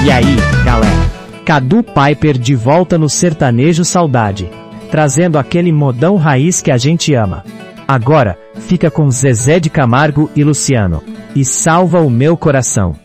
E aí, galera? Cadu Piper de volta no Sertanejo Saudade, trazendo aquele modão raiz que a gente ama. Agora, fica com Zezé de Camargo e Luciano. E salva o meu coração.